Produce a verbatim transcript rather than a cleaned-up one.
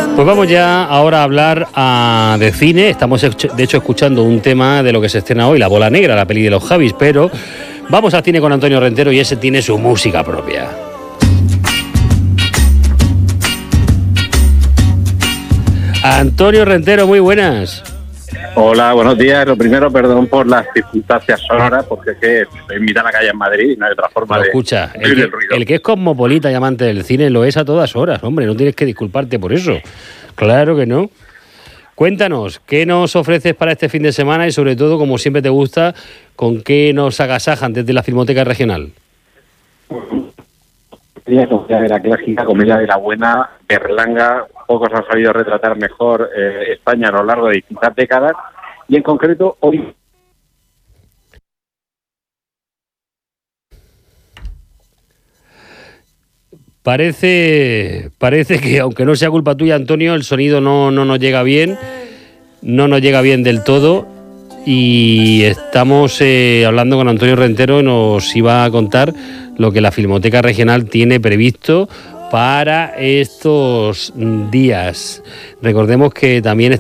Pues vamos ya ahora a hablar a, de cine. Estamos de hecho escuchando un tema de lo que se estrena hoy, La Bola Negra, la peli de los Javis, pero vamos al cine con Antonio Rentero y ese tiene su música propia. Antonio Rentero, muy buenas. Hola, buenos días. Lo primero, perdón por las circunstancias sonoras, porque es que estoy en mitad de la calle en Madrid y no hay otra forma Pero de... escucha, el que, el que es cosmopolita y amante del cine lo es a todas horas, hombre, no tienes que disculparte por eso. Claro que no. Cuéntanos, ¿qué nos ofreces para este fin de semana y sobre todo, como siempre te gusta, con qué nos agasajan desde la Filmoteca Regional? Comedia de la clásica, comedia de la buena, Berlanga. Pocos han sabido retratar mejor eh, España a lo largo de distintas décadas y en concreto hoy... Parece, parece que, aunque no sea culpa tuya, Antonio, el sonido no, no nos llega bien, no nos llega bien del todo y estamos eh, hablando con Antonio Rentero y nos iba a contar lo que la Filmoteca Regional tiene previsto para estos días. Recordemos que también